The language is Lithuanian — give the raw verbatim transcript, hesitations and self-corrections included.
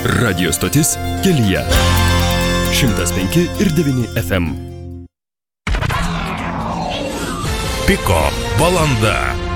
Radio stotis kelyje. šimtas penki ir devyni F M. Piko valanda.